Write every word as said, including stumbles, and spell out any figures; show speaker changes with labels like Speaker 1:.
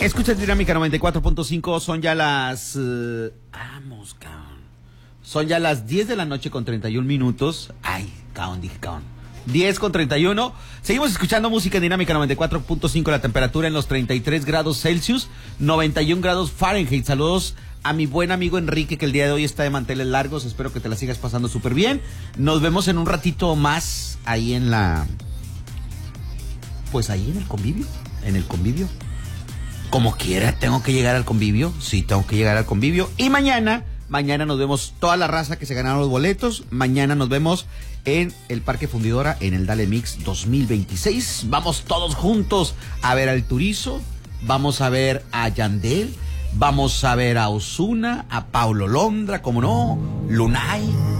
Speaker 1: Escuchas Dinámica noventa y cuatro punto cinco, son ya las... Uh, vamos, cabrón. Son ya las diez de la noche con treinta y un minutos. Ay, cabrón, dije cabrón. diez con treinta y uno. Seguimos escuchando música en Dinámica noventa y cuatro punto cinco, la temperatura en los treinta y tres grados Celsius, noventa y un grados Fahrenheit. Saludos a mi buen amigo Enrique, que el día de hoy está de manteles largos. Espero que te la sigas pasando súper bien. Nos vemos en un ratito más ahí en la... Pues ahí en el convivio. En el convivio. Como quiera, tengo que llegar al convivio. Sí, tengo que llegar al convivio. Y mañana, mañana nos vemos toda la raza que se ganaron los boletos. Mañana nos vemos en el Parque Fundidora, en el Dale Mix dos mil veintiséis. Vamos todos juntos a ver al Turizo. Vamos a ver a Yandel. Vamos a ver a Ozuna, a Paulo Londra, como no, Lunay.